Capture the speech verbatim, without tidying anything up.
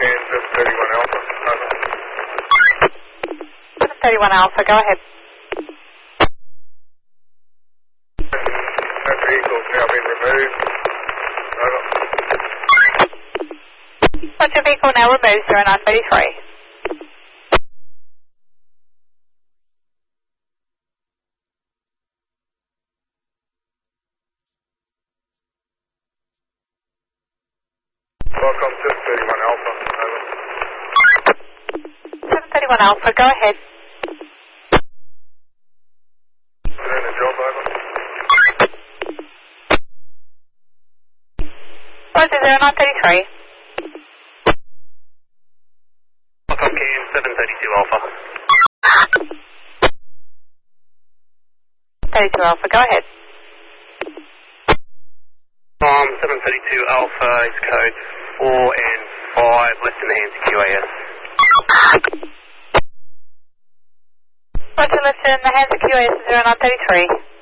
Can seven thirty-one Alpha. Over. seven thirty-one Alpha, go ahead. That vehicle's now been removed. Over. What's your vehicle now removed, zero nine thirty-three? Welcome seven thirty-one Alpha. Over. seven thirty-one Alpha, go ahead. Doing the job, over. Roger, zero nine thirty-three. Welcome Cam seven thirty-two Alpha. thirty-two Alpha, go ahead. Um, seven thirty-two Alpha is code four and five, left in the hands of Q A S. Roger, left in the hands of Q A S zero nine thirty-three.